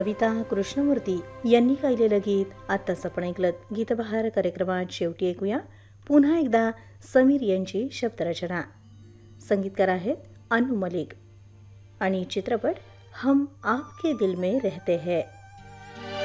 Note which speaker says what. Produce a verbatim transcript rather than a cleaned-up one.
Speaker 1: कविता कृष्णमूर्ती यांनी गायलेलं गीत आत्ताच आपण ऐकलं. गीतबहार कार्यक्रमात शेवटी ऐकूया पुन्हा एकदा समीर यांची शब्दरचना. संगीतकार आहेत अनु मलिक आणि चित्रपट हम आपके दिल में रहते हैं.